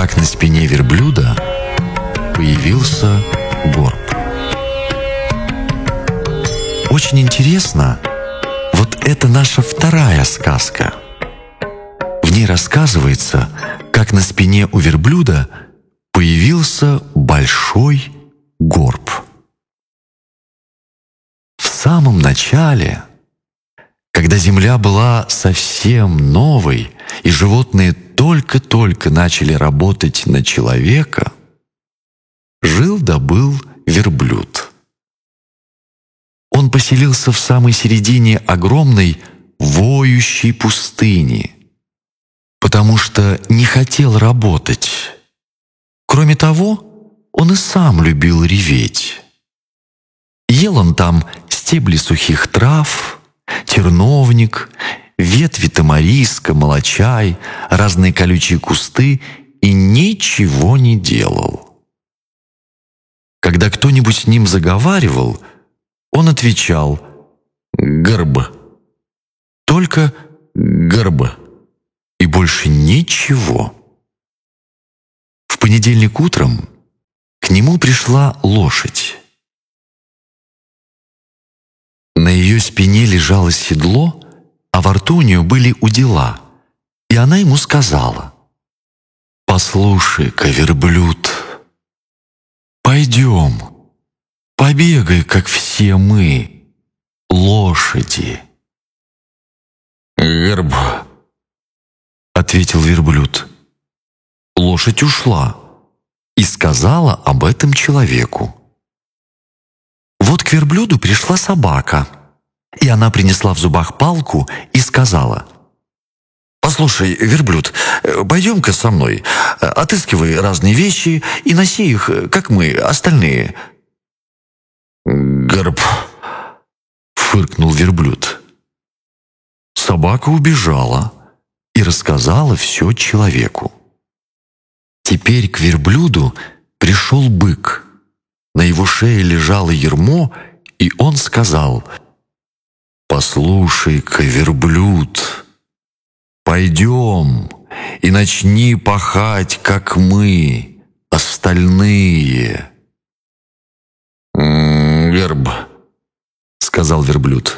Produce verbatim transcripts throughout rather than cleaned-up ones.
как на спине верблюда появился горб. Очень интересно, вот это наша вторая сказка. В ней рассказывается, как на спине у верблюда появился большой горб. В самом начале, когда земля была совсем новой, и животные только-только начали работать на человека, жил да был верблюд. Он поселился в самой середине огромной воющей пустыни, потому что не хотел работать. Кроме того, он и сам любил реветь. Ел он там стебли сухих трав, терновник, ветви тамариска, молочай, разные колючие кусты и ничего не делал. Когда кто-нибудь с ним заговаривал, он отвечал «Горб». Только «Горб» и больше ничего. В понедельник утром к нему пришла лошадь. На ее спине лежало седло, а во рту у нее были удила, и она ему сказала: «Послушай-ка, верблюд, пойдем, побегай, как все мы, лошади». «Горб», — ответил верблюд. Лошадь ушла и сказала об этом человеку. Вот к верблюду пришла собака, и она принесла в зубах палку и сказала: «Послушай, верблюд, пойдем-ка со мной, отыскивай разные вещи и носи их, как мы, остальные». «Горб», — фыркнул верблюд. Собака убежала и рассказала все человеку. Теперь к верблюду пришел бык. На его шее лежало ярмо, и он сказал: «Послушай-ка, верблюд, пойдем и начни пахать, как мы, остальные». «Горб», — сказал верблюд.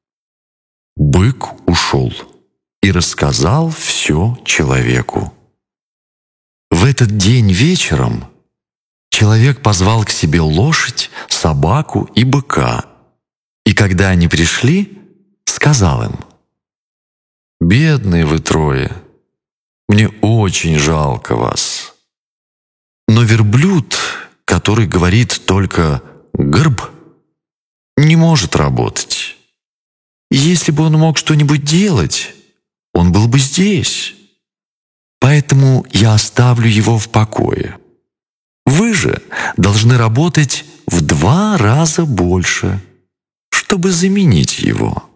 Бык ушел и рассказал все человеку. В этот день вечером человек позвал к себе лошадь, собаку и быка, и когда они пришли, сказал им: «Бедные вы трое, мне очень жалко вас». Но верблюд, который говорит только «горб», не может работать. Если бы он мог что-нибудь делать, он был бы здесь. Поэтому я оставлю его в покое. Вы же должны работать в два раза больше, чтобы заменить его».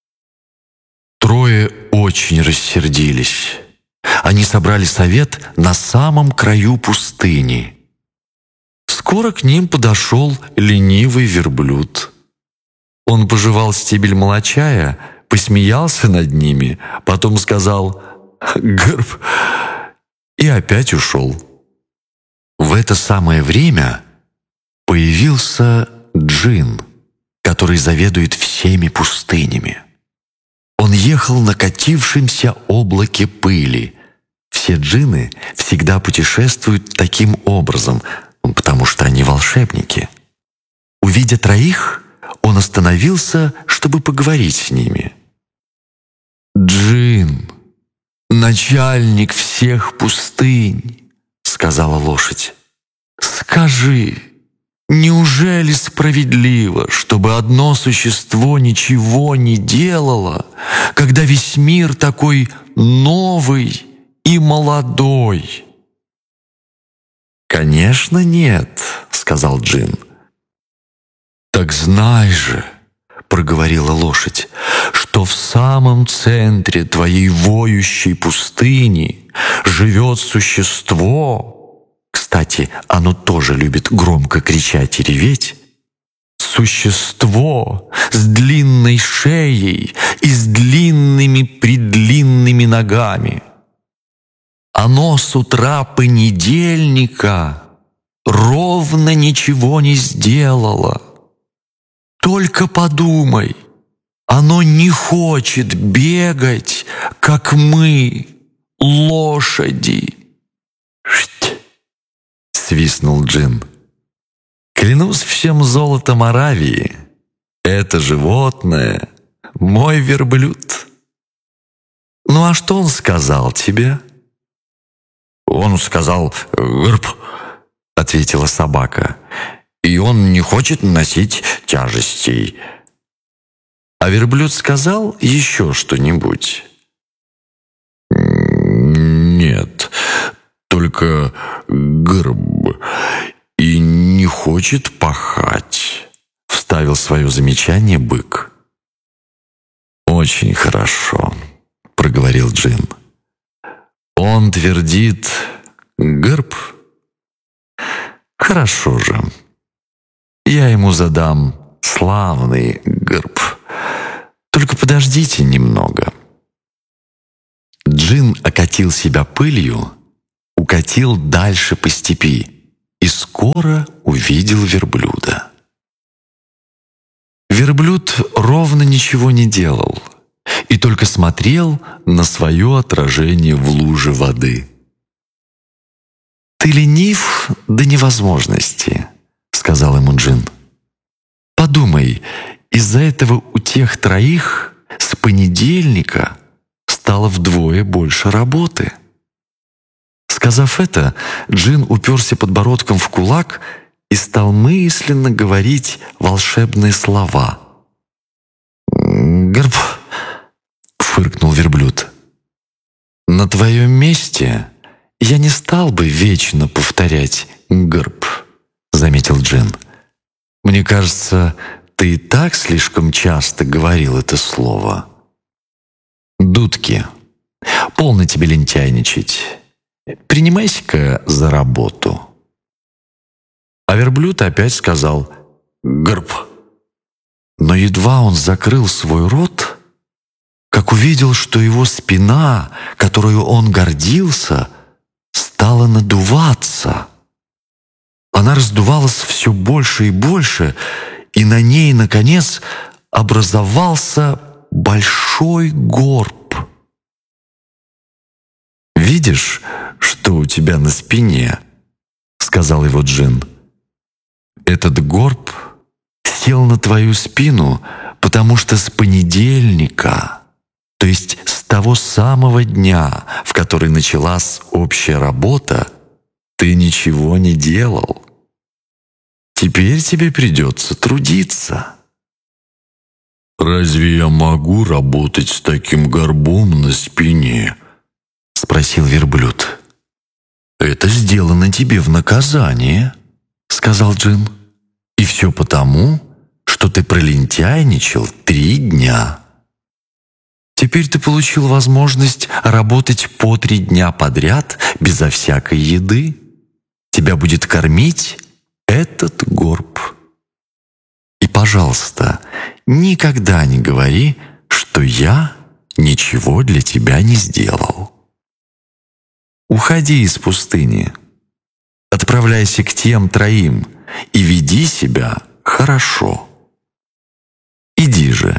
Трое очень рассердились. Они собрали совет на самом краю пустыни. Скоро к ним подошел ленивый верблюд. Он пожевал стебель молочая, посмеялся над ними, потом сказал «Горб» и опять ушел. В это самое время появился джин, который заведует всеми пустынями. Он ехал на катившемся облаке пыли. Все джинны всегда путешествуют таким образом, потому что они волшебники. Увидя троих, он остановился, чтобы поговорить с ними. «Джин, начальник всех пустынь», — сказала лошадь, — «скажи, неужели справедливо, чтобы одно существо ничего не делало, когда весь мир такой новый и молодой?» «Конечно нет», — сказал джин. «Так знай же», — проговорила лошадь, «что в самом центре твоей воющей пустыни живет существо». Кстати, оно тоже любит громко кричать и реветь. Существо с длинной шеей и с длинными-предлинными ногами. Оно с утра понедельника ровно ничего не сделало. Только подумай, оно не хочет бегать, как мы, лошади. «Шт!» — свистнул Джин. «Клянусь всем золотом Аравии, это животное — мой верблюд». «Ну а что он сказал тебе?» «Он сказал «грб», — ответила собака, «и он не хочет носить тяжестей». «А верблюд сказал еще что-нибудь?» «Нет, только грб, и не хочет пахать», — вставил свое замечание бык. «Очень хорошо», — проговорил Джин. «Он твердит «грб». Хорошо же. Я ему задам славный грб. Только подождите немного». Джин окатил себя пылью, укатил дальше по степи и скоро увидел верблюда. Верблюд ровно ничего не делал и только смотрел на свое отражение в луже воды. «Ты ленив до невозможности», — сказал ему Джин. «Подумай, из-за этого у тех троих с понедельника стало вдвое больше работы». Сказав это, Джин уперся подбородком в кулак и стал мысленно говорить волшебные слова. «Грб», — фыркнул верблюд. «На твоем месте я не стал бы вечно повторять «грб», — заметил Джин. «Мне кажется, ты и так слишком часто говорил это слово». «Дудки, полно тебе лентяйничать. Принимайся-ка за работу». А верблюд опять сказал «грб». Но едва он закрыл свой рот, как увидел, что его спина, которую он гордился, стала надуваться. Она раздувалась все больше и больше, и на ней, наконец, образовался большой горб. «Видишь, что у тебя на спине?» — сказал его Джин. «Этот горб сел на твою спину, потому что с понедельника, то есть с того самого дня, в который началась общая работа, ты ничего не делал. Теперь тебе придется трудиться». «Разве я могу работать с таким горбом на спине?» — спросил верблюд. «Это сделано тебе в наказание», — сказал Джин. «И все потому, что ты пролентяйничал три дня. Теперь ты получил возможность работать по три дня подряд безо всякой еды. Тебя будет кормить этот горб. И, пожалуйста, никогда не говори, что я ничего для тебя не сделал. Уходи из пустыни, отправляйся к тем троим и веди себя хорошо. Иди же».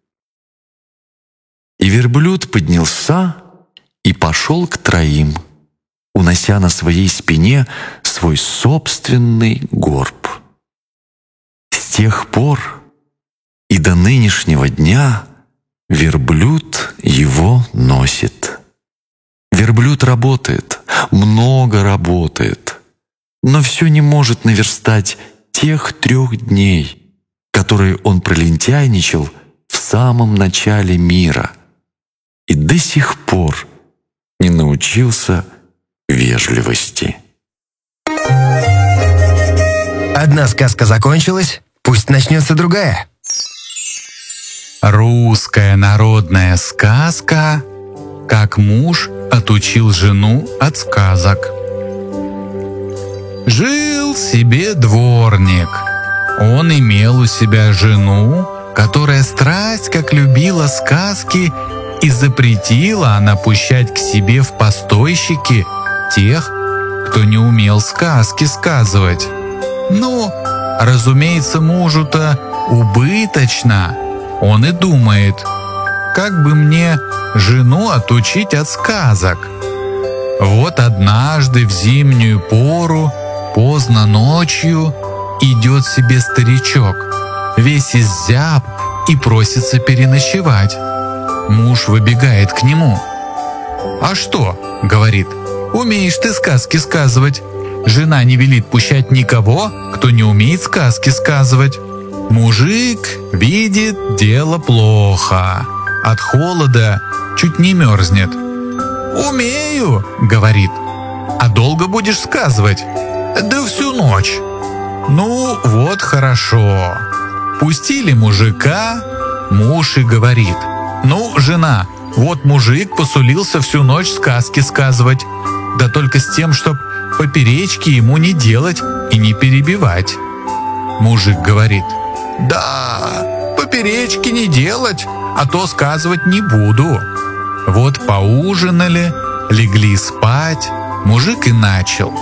И верблюд поднялся и пошел к троим, унося на своей спине свой собственный горб. С тех пор и до нынешнего дня верблюд его носит. Верблюд работает, много работает, но все не может наверстать тех трех дней, которые он пролентяйничал в самом начале мира и до сих пор не научился вежливости. Одна сказка закончилась, пусть начнется другая. Русская народная сказка «Как муж отучил жену от сказок». Жил себе дворник. Он имел у себя жену, которая страсть как любила сказки и запретила она пущать к себе в постойщики тех, кто не умел сказки сказывать. Ну, разумеется, мужу-то убыточно. Он и думает, как бы мне жену отучить от сказок. Вот однажды в зимнюю пору, поздно ночью, идет себе старичок, весь иззяб и просится переночевать. Муж выбегает к нему. «А что?» — говорит. «Умеешь ты сказки сказывать. Жена не велит пущать никого, кто не умеет сказки сказывать». Мужик видит, дело плохо. От холода чуть не мерзнет. «Умею», — говорит. «А долго будешь сказывать?» «Да всю ночь». «Ну, вот хорошо». Пустили мужика, муж и говорит. «Ну, жена, вот мужик посулился всю ночь сказки сказывать, да только с тем, чтоб поперечки ему не делать и не перебивать». Мужик говорит. «Да, поперечки не делать, а то сказывать не буду». Вот поужинали, легли спать, мужик и начал.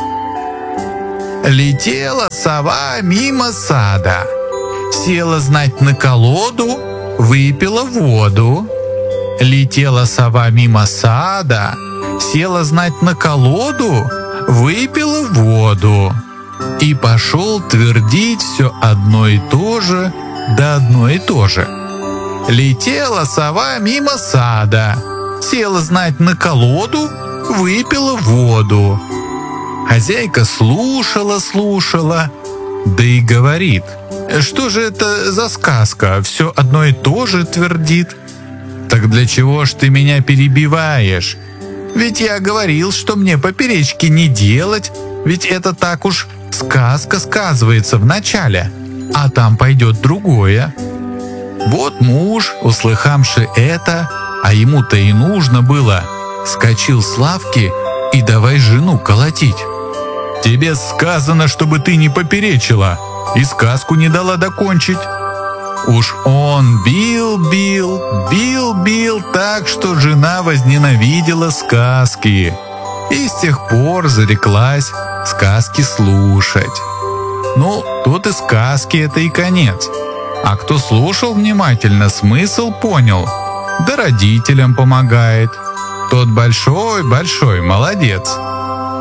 Летела сова мимо сада, села, знать, на колоду, выпила воду. Летела сова мимо сада, села, знать, на колоду, выпила воду. И пошел твердить все одно и то же, да одно и то же. Летела сова мимо сада, села, знать, на колоду, выпила воду. Хозяйка слушала, слушала, да и говорит: «Что же это за сказка, все одно и то же твердит?» «Так для чего ж ты меня перебиваешь? Ведь я говорил, что мне поперечки не делать, ведь это так уж сказка сказывается в начале, а там пойдет другое». Вот муж, услыхавши это, а ему-то и нужно было, скочил с лавки и давай жену колотить. «Тебе сказано, чтобы ты не поперечила и сказку не дала докончить». Уж он бил, бил, бил, бил так, что жена возненавидела сказки и с тех пор зареклась сказки слушать. Ну, тут и сказки это и конец. А кто слушал внимательно, смысл понял, да родителям помогает. Тот большой-большой молодец.